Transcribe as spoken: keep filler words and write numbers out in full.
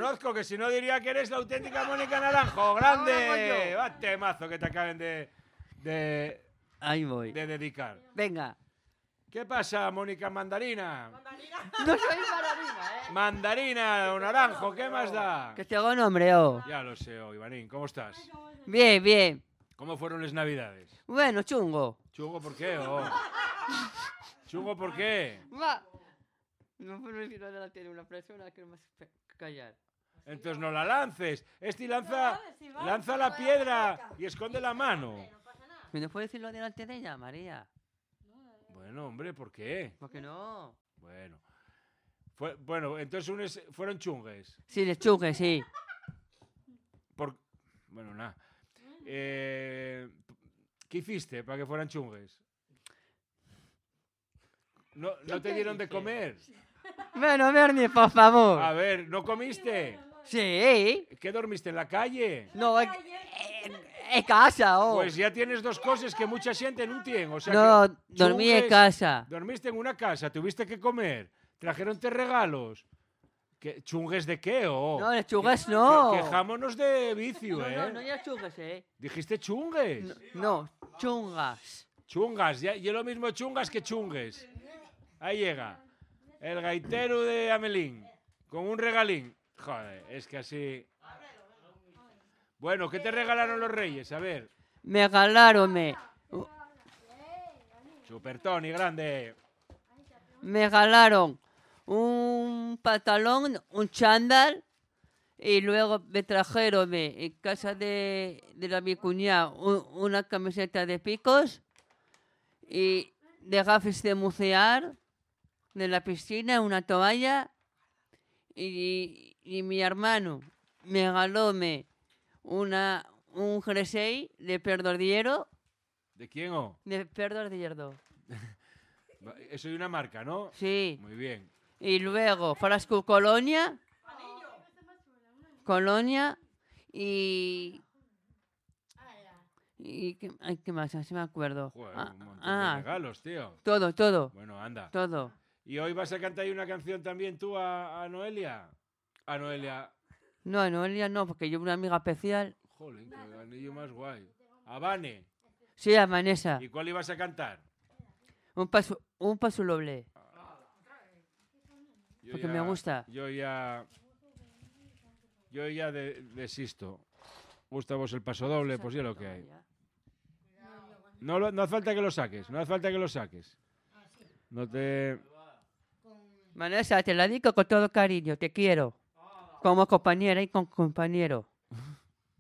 conozco, que si no diría que eres la auténtica Mónica Naranjo. ¡Grande! Va temazo que te acaben de, de, Ahí voy. de dedicar. Venga. ¿Qué pasa, Mónica Mandarina? No soy mandarina, ¿eh? Mandarina o naranjo, ¿qué más da? Que tengo nombre, oh. Ya lo sé, oh, Ivanín, ¿cómo estás? Bien, bien. ¿Cómo fueron las navidades? Bueno, chungo. ¿Chungo por qué? Oh? ¿Chungo por qué? Va. No puedo decir delante de una persona que no me hace callar. Entonces no la lances. Este lanza, lanza la piedra y esconde la mano. ¿No puedo decirlo delante de ella, María? Bueno, hombre, ¿por qué? ¿Por qué no? Bueno. Fue, bueno, entonces unes, fueron chungues. Sí, de chungue, sí. Por, bueno, nada. Eh, ¿Qué hiciste para que fueran chungues? ¿No, no te dieron de comer? Bueno, Bernie, por favor. A ver, ¿no comiste? Sí. ¿Qué dormiste en la calle? No, en, en casa, oh. Pues ya tienes dos cosas que mucha gente no tiene. O sea no, que dormí en chungues, casa. Dormiste en una casa, tuviste que comer, trajeron te regalos. ¿Qué, ¿Chungues de qué? Oh? No, de chungues no. Que, quejámonos de vicio, no, ¿eh? No, no, ya chungues, ¿eh? ¿Dijiste chungues? No, no, chungas. Chungas, ya, y es lo mismo chungas que chungues. Ahí llega. El gaitero de Amelín, con un regalín. Joder, es que así... Bueno, ¿qué te regalaron los reyes? A ver. Me regalaron, me... Super Tony, grande. Me regalaron un pantalón, un chándal, y luego me trajeron me, en casa de, de la mi cuñada un, una camiseta de picos y de gafas de bucear de la piscina, una toalla, y, y mi hermano me regaló me, una, un jersey de Perdordiero. ¿De quién o? De Perdordiero. Eso es una marca, ¿no? Sí. Muy bien. Y luego Frasco Colonia. Colonia y... ¿Y qué, ay, ¿qué más? Así me acuerdo. Joder, ah, un montón ah, de regalos, tío. Todo, todo. Bueno, anda. Todo. ¿Y hoy vas a cantar ahí una canción también tú a, a Noelia? A Noelia. No, a Noelia no, porque yo una amiga especial. Jolín, qué anillo más guay. A Vane. Sí, a Vanessa. ¿Y cuál ibas a cantar? Un paso, un paso doble. Yo Porque ya, me gusta. Yo ya... Yo ya de, desisto. ¿Gusta vos el paso doble? Pues ya lo que hay. No, lo- no hace falta que lo saques. No hace falta que lo saques. No te... Vanessa, te la digo con todo cariño, te quiero. Como compañera y con compañero.